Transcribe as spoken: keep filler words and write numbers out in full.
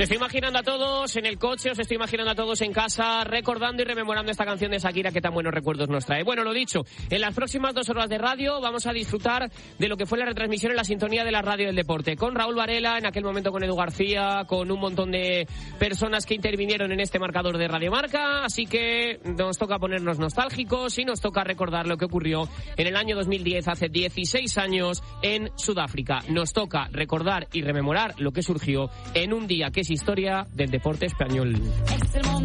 estoy imaginando a todos en el coche, os estoy imaginando a todos en casa, recordando y rememorando esta canción de Shakira que tan buenos recuerdos nos trae. Bueno, lo dicho, en las próximas dos horas de radio vamos a disfrutar de lo que fue la retransmisión en la sintonía de la radio del deporte, con Raúl Varela, en aquel momento con Edu García, con un montón de personas que intervinieron en este marcador de Radio Marca, así que nos toca ponernos nostálgicos y nos toca recordar lo que ocurrió en el año dos mil diez, hace dieciséis años, en Sudáfrica. Nos toca recordar y rememorar lo que surgió en un día que es historia del deporte español.